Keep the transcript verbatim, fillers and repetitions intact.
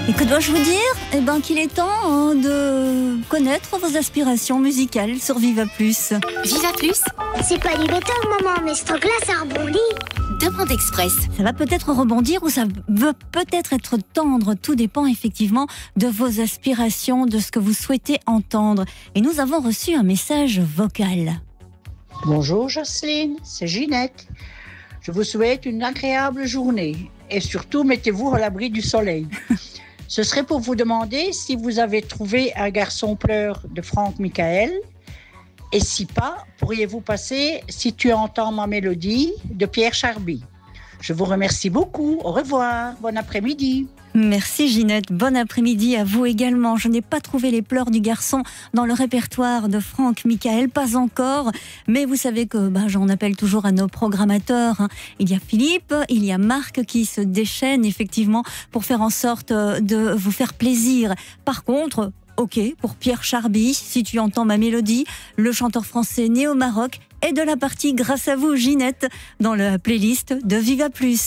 Et que dois-je vous dire? Eh ben qu'il est temps hein, de connaître vos aspirations musicales sur Viva Plus. Viva Plus, C'est pas du béton, maman, mais ce truc-là, ça rebondit. demande express. Ça va peut-être rebondir ou ça veut peut-être être tendre. Tout dépend effectivement de vos aspirations, de ce que vous souhaitez entendre. Et nous avons reçu un message vocal. Bonjour Jocelyne, c'est Ginette. Je vous souhaite une agréable journée et surtout mettez-vous à l'abri du soleil. Ce serait pour vous demander si vous avez trouvé Un garçon pleure de Franck Michael et si pas, pourriez-vous passer Si tu entends ma mélodie de Pierre Charby. Je vous remercie beaucoup, au revoir, bon après-midi. Merci Ginette, bon après-midi à vous également. Je n'ai pas trouvé les pleurs du garçon dans le répertoire de Franck Michael, pas encore. Mais vous savez que bah, j'en appelle toujours à nos programmateurs. Hein. Il y a Philippe, il y a Marc qui se déchaînent effectivement pour faire en sorte de vous faire plaisir. Par contre, ok, pour Pierre Charby, Si tu entends ma mélodie, le chanteur français né au Maroc est de la partie grâce à vous Ginette dans la playlist de Viva Plus.